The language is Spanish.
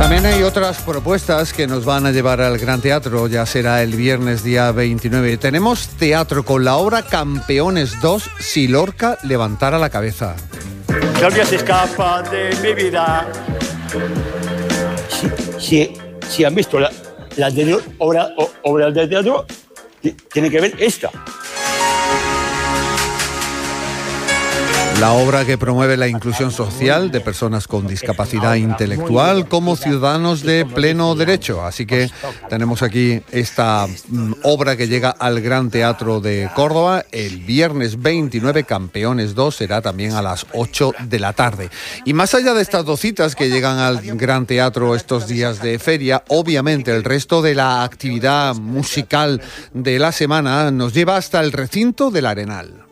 También hay otras propuestas que nos van a llevar al Gran Teatro, ya será el viernes día 29. Tenemos teatro con la obra Campeones 2, Si Lorca levantara la cabeza. Claudia se escapa de mi vida. Si han visto la anterior obra de teatro, tiene que ver esta. La obra que promueve la inclusión social de personas con discapacidad intelectual como ciudadanos de pleno derecho. Así que tenemos aquí esta obra que llega al Gran Teatro de Córdoba el viernes 29, Campeones 2, será también a las 8 de la tarde. Y más allá de estas dos citas que llegan al Gran Teatro estos días de feria, obviamente el resto de la actividad musical de la semana nos lleva hasta el recinto del Arenal.